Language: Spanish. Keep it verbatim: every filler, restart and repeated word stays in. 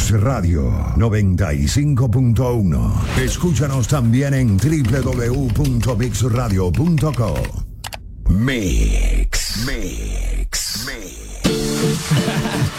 Mix Radio noventa y cinco punto uno. Escúchanos también en doble u doble u doble u punto mix radio punto com. Mix. Mix. Mix.